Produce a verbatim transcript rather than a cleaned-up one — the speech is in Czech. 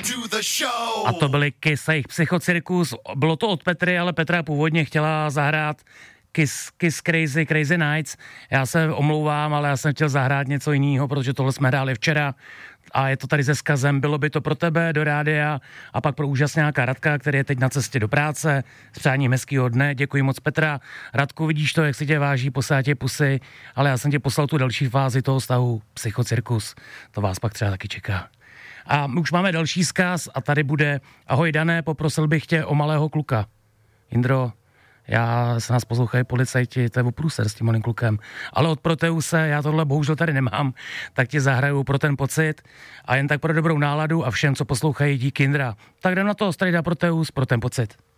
A to byly Kiss a jejich Psychocirkus. Bylo to od Petry, ale Petra původně chtěla zahrát Kiss, Kiss Crazy, Crazy Nights. Já se omlouvám, ale já jsem chtěl zahrát něco jiného, protože tohle jsme hráli včera a je to tady se vzkazem, bylo by to pro tebe do rádia a pak pro úžasňáka Radka, který je teď na cestě do práce. S přáním hezkýho dne, děkuji moc Petra. Radku, vidíš to, jak si tě váží, posílá tě pusy, ale já jsem tě poslal tu další fázi toho stavu Psychocirkus. To vás pak třeba taky čeká. A my už máme další vzkaz a tady bude: ahoj Dané, poprosil bych tě o malého kluka. Jindro, já se nás poslouchají policajti, to je o průser s tím malým klukem. Ale od Proteuse, já tohle bohužel tady nemám, tak ti zahraju pro ten pocit a jen tak pro dobrou náladu a všem, co poslouchají, díky Jindra. Tak jdem na to, Strejda Proteus, pro ten pocit.